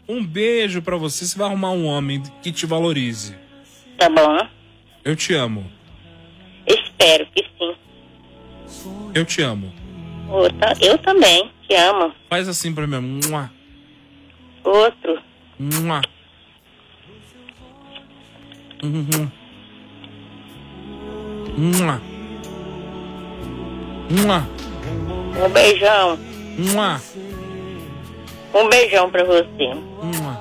Um beijo pra você. Você vai arrumar um homem que te valorize. Tá bom? Eu te amo. Espero que sim. Eu te amo. Eu também te amo. Faz assim pra mim. Mua. Outro. Mua. Mua. Mua. Um beijão. Mua. Um beijão pra você. Mua.